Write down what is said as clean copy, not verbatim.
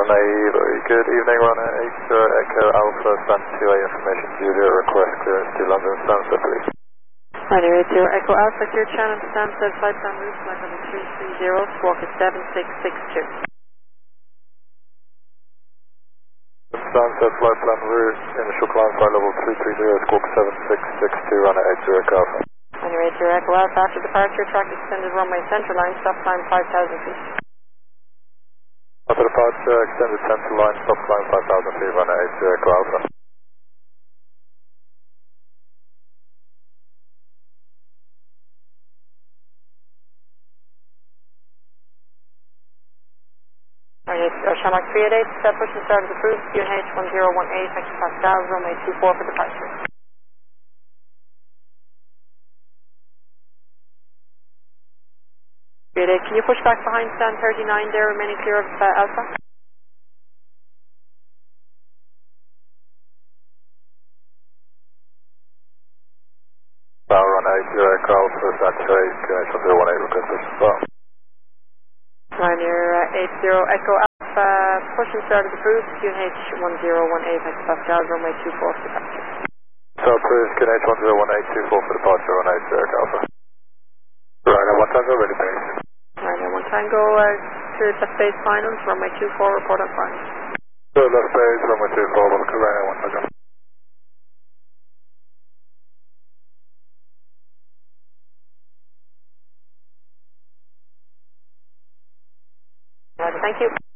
Good evening, runner 80 Echo Alpha, Stand 2A information, Julia, request clearance to London Stansted, please. Runner 80 Echo Alpha, clear channel Stansted, flight plan route, flight number 330, squawk is 7662. Stansted, flight plan route, initial climb flight level 330, squawk 7662, runner 80 Echo Alpha. Runner 80 Echo Alpha, after departure, track extended runway center line, stop climb 5000 feet. After departure, extended center line, stop climb 5000 feet, runner 80 Echo Alpha. Runner 80 Shamrock 388, push and start of the cruise, QNH 1018, hectopascal, runway 24 for departure. Can you push back behind stand 39 there, remaining clear of Alpha? Run 80 Echo Alpha, stand 2A, QNH 1018, request push and start. Runner 80 Echo Alpha, push and start of the cruise, QNH 1018, hectopascal, runway 24 for departure. So approved, QNH 1018, 24 for departure, run 80 Echo Alpha. Right, one tango, ready base. Runner 1 Tango, clear left base finals, runway 24, report on finals. Clear left base, runway 24, welcome, Rhino 1 tango. Thank you.